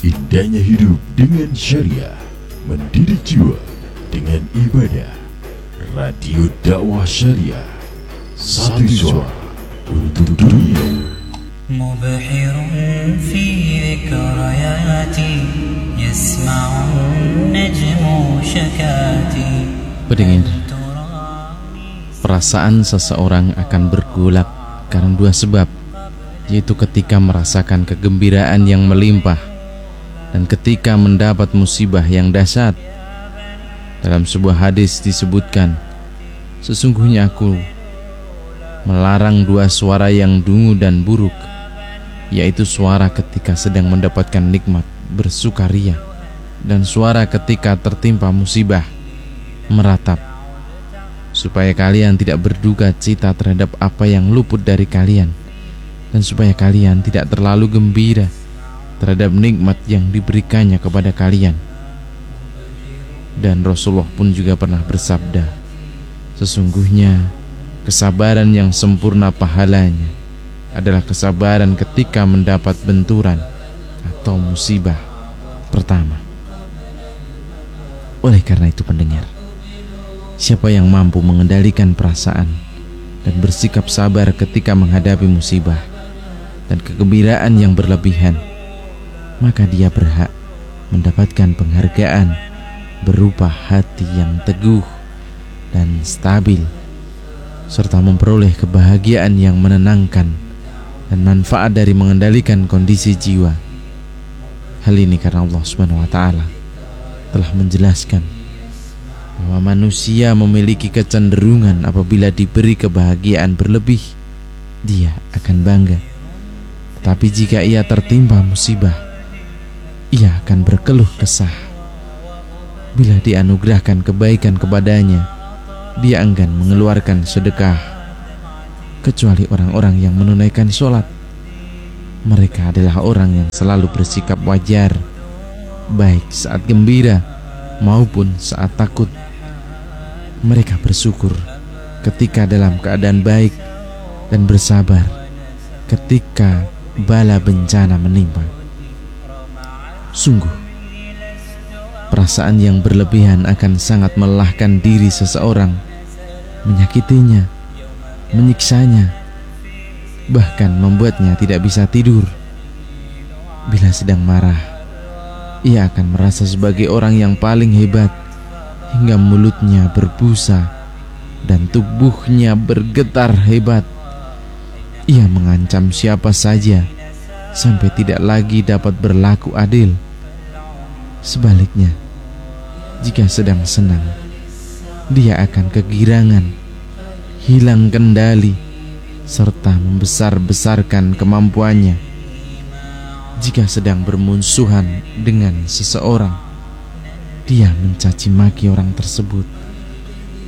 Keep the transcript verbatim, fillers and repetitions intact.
Indahnya hidup dengan syariah, mendidik jiwa dengan ibadah. Radio dakwah syariah, satu suara untuk dunia. Mubahirun fi dhikrayati, yasma'un najmu syakati. Pendengar, perasaan seseorang akan bergolak karena dua sebab, yaitu ketika merasakan kegembiraan yang melimpah dan ketika mendapat musibah yang dahsyat. Dalam sebuah hadis disebutkan, sesungguhnya aku melarang dua suara yang dungu dan buruk, yaitu suara ketika sedang mendapatkan nikmat bersukaria dan suara ketika tertimpa musibah meratap, supaya kalian tidak berduka cita terhadap apa yang luput dari kalian, dan supaya kalian tidak terlalu gembira terhadap nikmat yang diberikannya kepada kalian. Dan Rasulullah pun juga pernah bersabda, sesungguhnya kesabaran yang sempurna pahalanya adalah kesabaran ketika mendapat benturan atau musibah pertama. Oleh karena itu pendengar, siapa yang mampu mengendalikan perasaan dan bersikap sabar ketika menghadapi musibah dan kegembiraan yang berlebihan, maka dia berhak mendapatkan penghargaan berupa hati yang teguh dan stabil, serta memperoleh kebahagiaan yang menenangkan dan manfaat dari mengendalikan kondisi jiwa. Hal ini karena Allah Subhanahu wa taala telah menjelaskan bahwa manusia memiliki kecenderungan apabila diberi kebahagiaan berlebih, dia akan bangga. Tetapi jika ia tertimpa musibah, ia akan berkeluh kesah. Bila dianugerahkan kebaikan kepadanya, dia enggan mengeluarkan sedekah. Kecuali orang-orang yang menunaikan sholat, mereka adalah orang yang selalu bersikap wajar, baik saat gembira maupun saat takut. Mereka bersyukur ketika dalam keadaan baik dan bersabar ketika bala bencana menimpa. Sungguh, perasaan yang berlebihan akan sangat melelahkan diri seseorang, menyakitinya, menyiksanya, bahkan membuatnya tidak bisa tidur. Bila sedang marah, ia akan merasa sebagai orang yang paling hebat, hingga mulutnya berbusa dan tubuhnya bergetar hebat. Ia mengancam siapa saja sampai tidak lagi dapat berlaku adil. Sebaliknya, jika sedang senang, dia akan kegirangan, hilang kendali, serta membesar-besarkan kemampuannya. Jika sedang bermusuhan dengan seseorang, dia mencaci maki orang tersebut